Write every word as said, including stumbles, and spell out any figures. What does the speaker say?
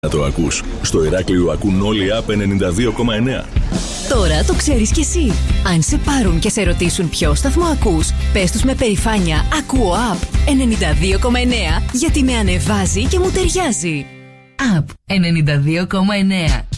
Να το ακούς. Στο Ηράκλειο ακούν όλοι App ενενήντα δύο κόμμα εννέα. Τώρα το ξέρεις κι εσύ. Αν σε πάρουν και σε ρωτήσουν ποιο σταθμό ακούς, πες τους με περηφάνεια «Ακούω App ενενήντα δύο κόμμα εννέα» γιατί με ανεβάζει και μου ταιριάζει. App ενενήντα δύο κόμμα εννέα.